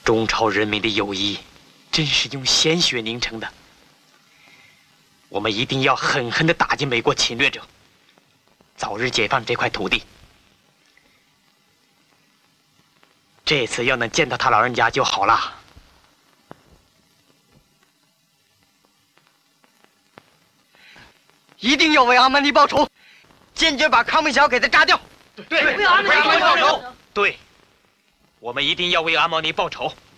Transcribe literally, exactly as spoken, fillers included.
中朝人民的友谊，真是用鲜血凝成的。我们一定要狠狠地打击美国侵略者，早日解放这块土地。这次要能见到他老人家就好了。 一定要为阿曼尼报仇，坚决把康明桥给他炸掉。 对， 为阿曼尼报仇。 对，我们一定要为阿曼尼报仇。